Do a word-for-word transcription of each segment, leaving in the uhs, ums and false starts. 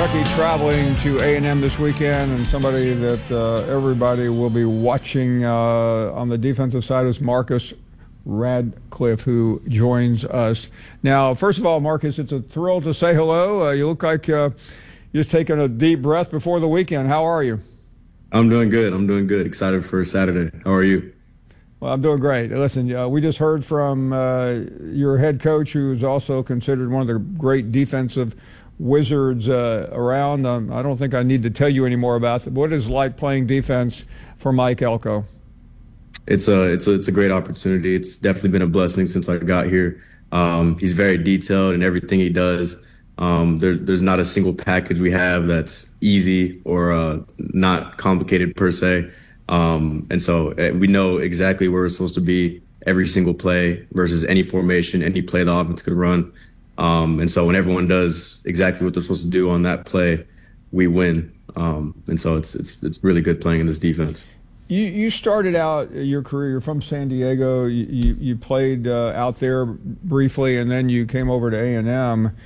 Kentucky traveling to A and M this weekend, and somebody that uh, everybody will be watching uh, on the defensive side is Marcus Radcliffe, who joins us. Now, first of all, Marcus, it's a thrill to say hello. Uh, you look like uh, you're just taking a deep breath before the weekend. How are you? I'm doing good. I'm doing good. Excited for Saturday. How are you? Well, I'm doing great. Listen, uh, we just heard from uh, your head coach, who is also considered one of the great defensive wizards uh, around. Um, I don't think I need to tell you any more about it. What is it like playing defense for Mike Elko? It's a it's a it's a great opportunity. It's definitely been a blessing since I got here. Um, he's very detailed in everything he does. Um, there, there's not a single package we have that's easy or uh, not complicated per se. Um, and so uh, we know exactly where we're supposed to be every single play versus any formation, any play the offense could run. Um, and so when everyone does exactly what they're supposed to do on that play, we win. Um, and so it's it's it's really good playing in this defense. You you started out your career, you're from San Diego. You you, you played uh, out there briefly, and then you came over to A and M.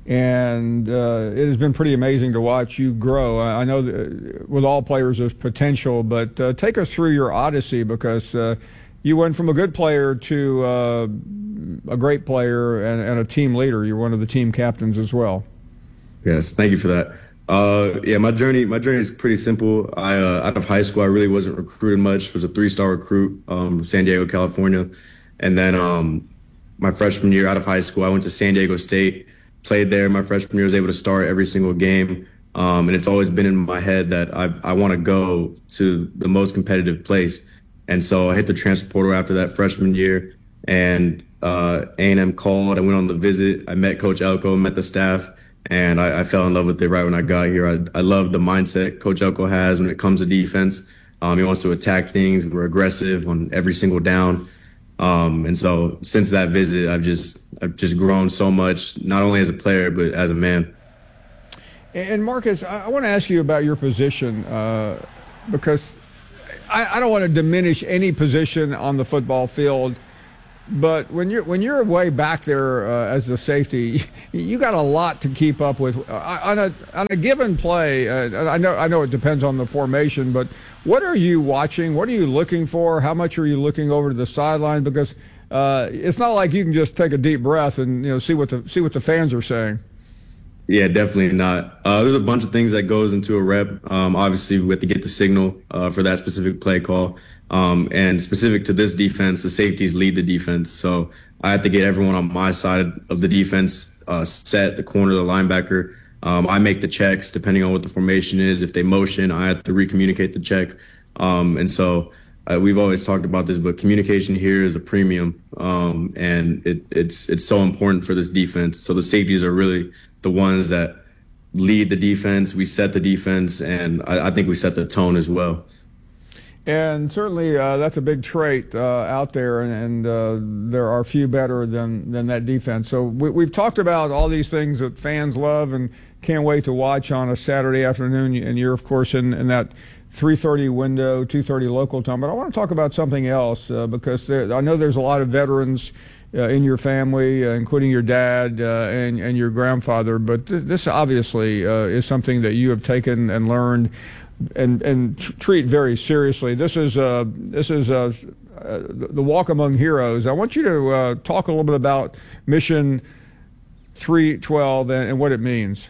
And uh, it has been pretty amazing to watch you grow. I know that with all players there's potential, but uh, take us through your odyssey, because uh, you went from a good player to uh, a great player and, and a team leader. You're one of the team captains as well. Yes, thank you for that. Uh, yeah, my journey my journey is pretty simple. I uh, out of high school, I really wasn't recruited much. Was a three-star recruit um, from San Diego, California, and then um, my freshman year out of high school, I went to San Diego State. Played there my freshman year, was able to start every single game. Um, and it's always been in my head that I, I want to go to the most competitive place. And so I hit the transfer portal after that freshman year, and uh, A and M called. I went on the visit. I met Coach Elko, met the staff, and I, I fell in love with it right when I got here. I, I love the mindset Coach Elko has when it comes to defense. Um, he wants to attack things. We're aggressive on every single down. Um, and so since that visit, I've just I've just grown so much, not only as a player, but as a man. And Marcus, I want to ask you about your position, uh, because I, I don't want to diminish any position on the football field, but when you're when you're way back there uh, as the safety, you got a lot to keep up with uh, on a on a given play. Uh, I know I know it depends on the formation, but what are you watching? What are you looking for? How much are you looking over to the sideline? Because uh, it's not like you can just take a deep breath and you know see what the see what the fans are saying. Yeah, definitely not. Uh, there's a bunch of things that goes into a rep. Um, obviously, we have to get the signal uh, for that specific play call. Um, and specific to this defense, the safeties lead the defense. So I have to get everyone on my side of the defense uh, set, the corner, the linebacker. Um, I make the checks depending on what the formation is. If they motion, I have to re-communicate the check. Um, and so uh, we've always talked about this, but communication here is a premium. Um, and it, it's it's so important for this defense. So the safeties are really the ones that lead the defense. We set the defense, and I, I think we set the tone as well. And certainly uh, that's a big trait uh, out there, and, and uh, there are few better than, than that defense. So we, we've talked about all these things that fans love and can't wait to watch on a Saturday afternoon, and you're, of course, in, in that three thirty window, two thirty local time. But I want to talk about something else uh, because there, I know there's a lot of veterans uh, in your family, uh, including your dad uh, and, and your grandfather, but th this obviously uh, is something that you have taken and learned and and treat very seriously. This is uh, this is uh, uh, the Walk Among Heroes. I want you to uh, talk a little bit about Mission three twelve and, and what it means.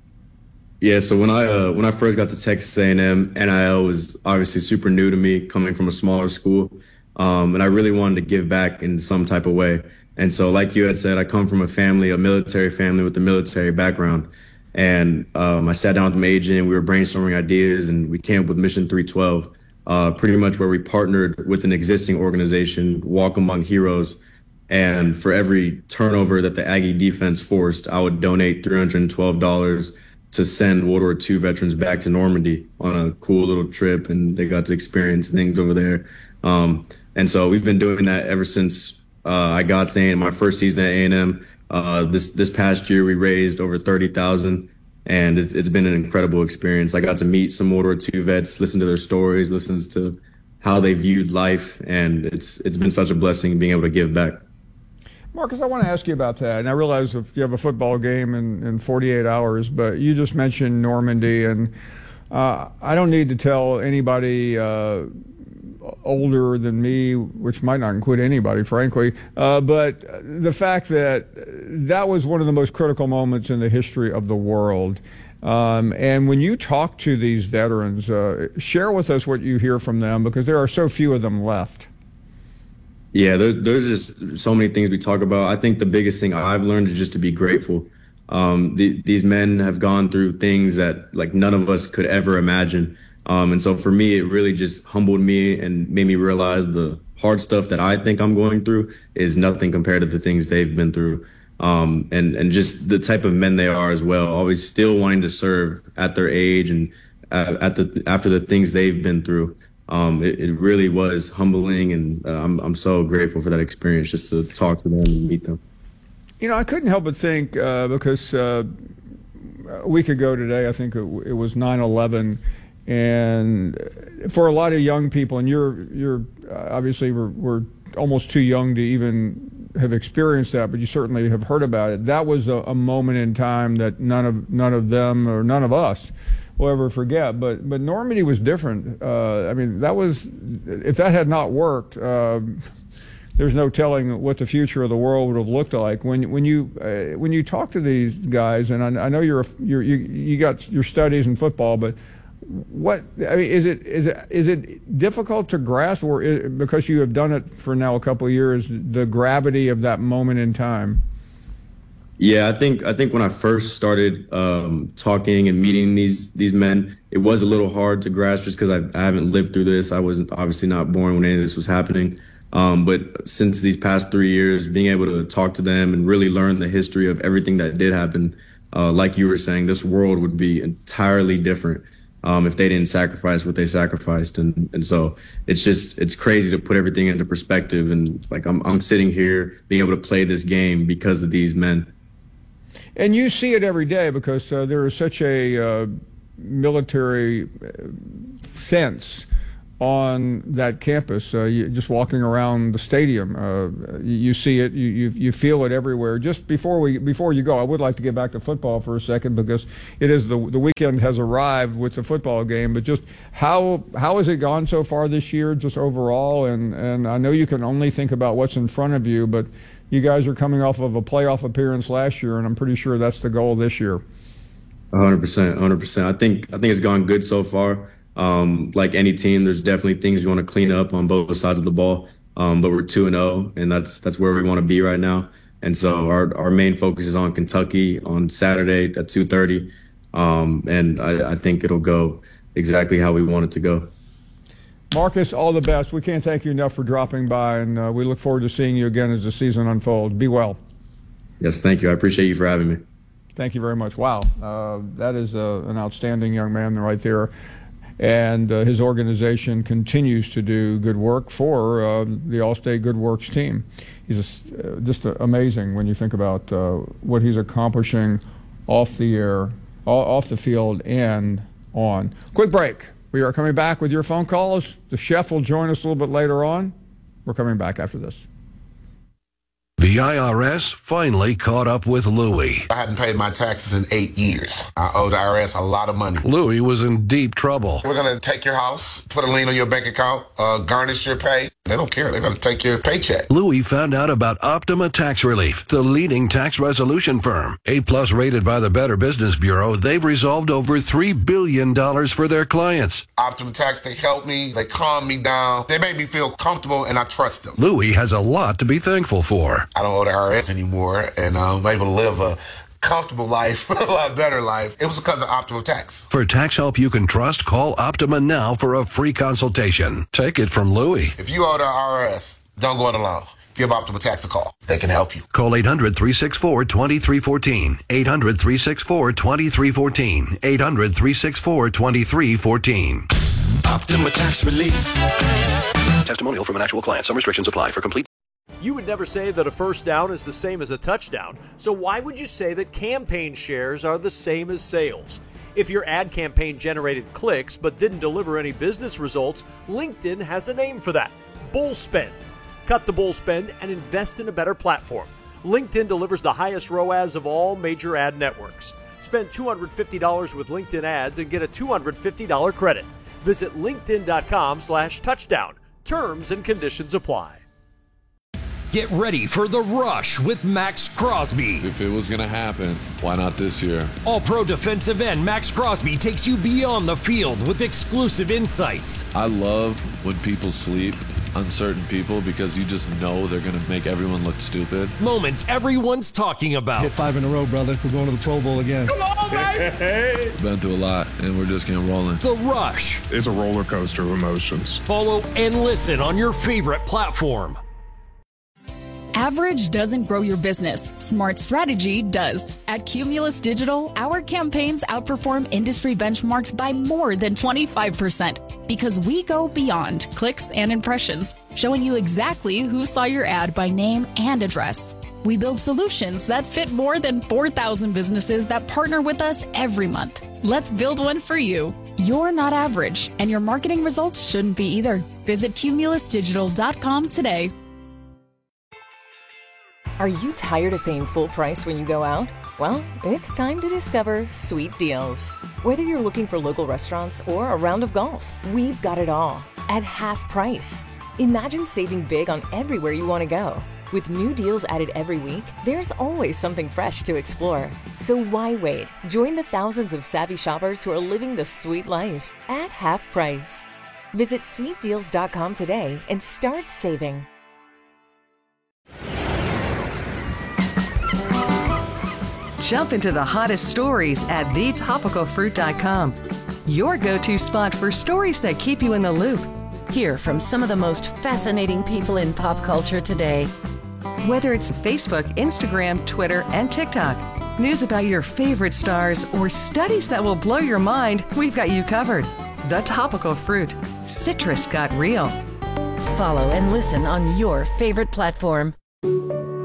Yeah, so when I uh, when I first got to Texas A and M, N I L was obviously super new to me, coming from a smaller school, um, and I really wanted to give back in some type of way. And so, like you had said, I come from a family, a military family with a military background. And um, I sat down with my agent, and we were brainstorming ideas, and we came up with Mission three twelve, uh, pretty much where we partnered with an existing organization, Walk Among Heroes. And for every turnover that the Aggie defense forced, I would donate three hundred twelve dollars to send World War Two veterans back to Normandy on a cool little trip, and they got to experience things over there. Um, and so we've been doing that ever since uh, I got to A and M, my first season at A and M. Uh, this this past year, we raised over thirty thousand, and it's, it's been an incredible experience. I got to meet some World War Two vets, listen to their stories, listen to how they viewed life, and it's it's been such a blessing being able to give back. Marcus, I want to ask you about that. And I realize if you have a football game in, in forty-eight hours, but you just mentioned Normandy, and uh, I don't need to tell anybody uh, older than me, which might not include anybody, frankly, uh, but the fact that that was one of the most critical moments in the history of the world. Um, and when you talk to these veterans, uh, share with us what you hear from them, because there are so few of them left. Yeah, there, there's just so many things we talk about. I think the biggest thing I've learned is just to be grateful. Um, the, these men have gone through things that like none of us could ever imagine. Um, and so for me, it really just humbled me and made me realize the hard stuff that I think I'm going through is nothing compared to the things they've been through. Um, and, and just the type of men they are as well, always still wanting to serve at their age and uh, at the after the things they've been through. Um, it, it really was humbling, and uh, I'm I'm so grateful for that experience, just to talk to them and meet them. You know, I couldn't help but think, uh, because uh, a week ago today, I think it, it was nine eleven, and for a lot of young people, and you're you're uh, obviously we're, we're almost too young to even have experienced that, but you certainly have heard about it. That was a, a moment in time that none of none of them or none of us will ever forget. But but Normandy was different. Uh, I mean, that was, if that had not worked, uh, there's no telling what the future of the world would have looked like. When when you uh, when you talk to these guys, and I, I know you're, a, you're you you got your studies in football, but what I mean, is it is it is it difficult to grasp, or is, because you have done it for now a couple of years, the gravity of that moment in time? Yeah, I think I think when I first started um, talking and meeting these these men, it was a little hard to grasp just because I, I haven't lived through this. I was obviously not born when any of this was happening. Um, but since these past three years, being able to talk to them and really learn the history of everything that did happen, uh, like you were saying, this world would be entirely different um, if they didn't sacrifice what they sacrificed. And, and so it's just, it's crazy to put everything into perspective. And like, I'm, I'm sitting here being able to play this game because of these men. And you see it every day, because uh, there is such a uh, military sense on that campus. Uh, you, just walking around the stadium, uh, you, you see it, you, you you feel it everywhere. Just before we before you go, I would like to get back to football for a second, because it is the the weekend has arrived with the football game. But just how how has it gone so far this year, just overall? And and I know you can only think about what's in front of you, but you guys are coming off of a playoff appearance last year, and I'm pretty sure that's the goal this year. one hundred percent, one hundred percent. I think I think it's gone good so far. Um, like any team, there's definitely things you want to clean up on both sides of the ball. Um, but we're two and oh, and that's that's where we want to be right now. And so our our main focus is on Kentucky on Saturday at two thirty, um, and I, I think it'll go exactly how we want it to go. Marcus, all the best. We can't thank you enough for dropping by, and uh, we look forward to seeing you again as the season unfolds. Be well. Yes, thank you. I appreciate you for having me. Thank you very much. Wow, uh, that is uh, an outstanding young man right there. And uh, his organization continues to do good work for uh, the All-State Good Works team. He's a, uh, just uh, amazing when you think about uh, what he's accomplishing off the air, off the field, and on. Quick break. We are coming back with your phone calls. The chef will join us a little bit later on. We're coming back after this. The I R S finally caught up with Louie. I hadn't paid my taxes in eight years. I owe the I R S a lot of money. Louie was in deep trouble. We're going to take your house, put a lien on your bank account, uh, garnish your pay. They don't care. They're going to take your paycheck. Louie found out about Optima Tax Relief, the leading tax resolution firm. A-plus rated by the Better Business Bureau, they've resolved over three billion dollars for their clients. Optima Tax, they help me. They calm me down. They make me feel comfortable, and I trust them. Louie has a lot to be thankful for. I don't owe the I R S anymore, and I'm able to live a comfortable life, a lot better life. It was because of Optima Tax. For tax help you can trust, call Optima now for a free consultation. Take it from Louie. If you owe the I R S, don't go it alone. Give Optima Tax a call. They can help you. Call eight hundred, three six four, two three one four. eight hundred, three six four, two three one four. eight hundred, three six four, two three one four. Optima Tax Relief. Testimonial from an actual client. Some restrictions apply. For complete. You would never say that a first down is the same as a touchdown, so why would you say that campaign shares are the same as sales? If your ad campaign generated clicks but didn't deliver any business results, LinkedIn has a name for that: bull spend. Cut the bull spend and invest in a better platform. LinkedIn delivers the highest R O A S of all major ad networks. Spend two hundred fifty dollars with LinkedIn ads and get a two hundred fifty dollars credit. Visit linkedin.com slash touchdown. Terms and conditions apply. Get ready for The Rush with Max Crosby. If it was going to happen, why not this year? All-pro defensive end Max Crosby takes you beyond the field with exclusive insights. I love when people sleep on certain people because you just know they're going to make everyone look stupid. Moments everyone's talking about. Hit five in a row, brother. We're going to the Pro Bowl again. Come on, baby! Been through a lot, and we're just getting rolling. The Rush. It's a roller coaster of emotions. Follow and listen on your favorite platform. Average doesn't grow your business. Smart strategy does. At Cumulus Digital, our campaigns outperform industry benchmarks by more than twenty-five percent because we go beyond clicks and impressions, showing you exactly who saw your ad by name and address. We build solutions that fit more than four thousand businesses that partner with us every month. Let's build one for you. You're not average, and your marketing results shouldn't be either. Visit cumulus digital dot com today. Are you tired of paying full price when you go out? Well, it's time to discover Sweet Deals. Whether you're looking for local restaurants or a round of golf, we've got it all at half price. Imagine saving big on everywhere you want to go. With new deals added every week, there's always something fresh to explore. So why wait? Join the thousands of savvy shoppers who are living the sweet life at half price. Visit sweet deals dot com today and start saving. Jump into the hottest stories at the topical fruit dot com. Your go-to spot for stories that keep you in the loop. Hear from some of the most fascinating people in pop culture today. Whether it's Facebook, Instagram, Twitter, and TikTok, news about your favorite stars, or studies that will blow your mind, we've got you covered. The Topical Fruit. Citrus got real. Follow and listen on your favorite platform.